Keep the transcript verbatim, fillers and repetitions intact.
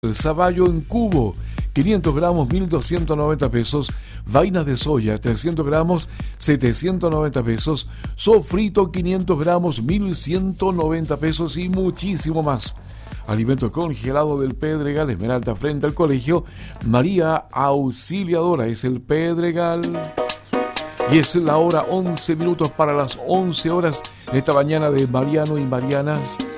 El zapallo en cubo, quinientos gramos, mil doscientos noventa pesos. Vainas de soya, trescientos gramos, setecientos noventa pesos. Sofrito, quinientos gramos, mil ciento noventa pesos y muchísimo más. Alimento congelado del Pedregal, Esmeralda, frente al colegio María Auxiliadora, es el Pedregal. Y es la hora once minutos para las once horas en esta mañana de Mariano y Mariana.